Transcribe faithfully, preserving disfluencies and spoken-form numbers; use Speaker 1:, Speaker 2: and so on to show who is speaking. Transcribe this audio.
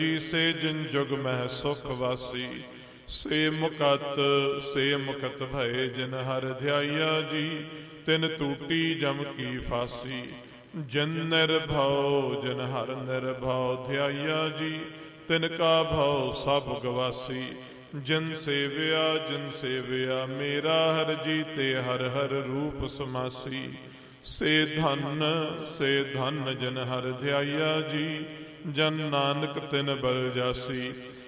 Speaker 1: ਜੀ ਸੇ ਜਿਨ ਜੁਗ ਮਹਿ ਸੁਖ ਵਾਸੀ। ਸੇ ਮੁਕਤ ਸੇ ਮੁਕਤ ਭਏ ਜਿਨ ਹਰਿ ਧਿਆਇਆ ਜੀ। ਤਿਨ ਟੂਟੀ ਜਮ ਕੀ ਫਾਸੀ। ਜਿਨ ਨਿਰਭਉ ਜਿਨ ਹਰਿ ਨਿਰਭਉ ਧਿਆਇਆ ਜੀ। ਤਿਨ ਕਾ ਭਉ ਸਭ ਗਵਾਸੀ। ਜਿਨ ਸੇਵਿਆ ਜਿਨ ਸੇਵਿਆ ਮੇਰਾ ਹਰਿ ਜੀ। ਤੇ ਹਰਿ ਹਰਿ ਰੂਪ ਸਮਾਸੀ। ਸੇ ਧਨ ਸੇ ਧਨ ਜਿਨ ਹਰਿ ਧਿਆਇਆ ਜੀ। ਜਨ ਨਾਨਕ ਤਿਨ ਬਲ ਜਾਸੀ।